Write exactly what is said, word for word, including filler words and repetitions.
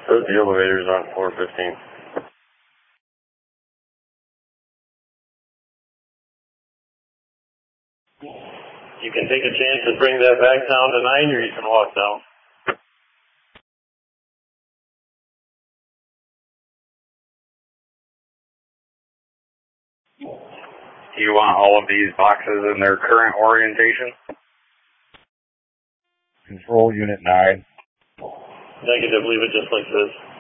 The elevator's on floor fifteen. You can take a chance and bring that back down to nine, or you can walk down. Do you want all of these boxes in their current orientation? Control Unit nine. Negative, leave it just like this.